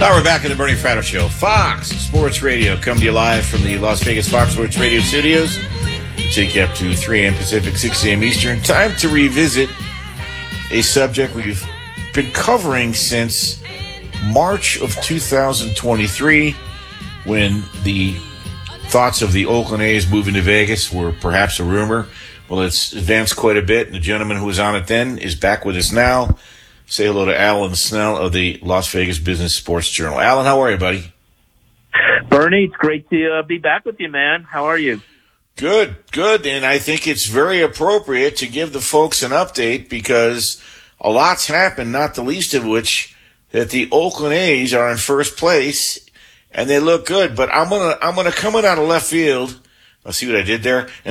Now we're back in the Bernie Fratto Show. Fox Sports Radio, coming to you live from the Las Vegas Fox Sports Radio studios. We take you up to 3 a.m. Pacific, 6 a.m. Eastern. Time to revisit a subject we've been covering since March of 2023, when the thoughts of the Oakland A's moving to Vegas were perhaps a rumor. Well, it's advanced quite a bit, and the gentleman who was on it then is back with us now. Say hello to Alan Snell of the Las Vegas Business Sports Journal. Alan, how are you, buddy? Bernie, it's great to be back with you, man. How are you? Good. And I think it's very appropriate to give the folks an update because a lot's happened, not the least of which that the Oakland A's are in first place, and they look good. But I'm gonna come in out of left field. I'll see what I did there. And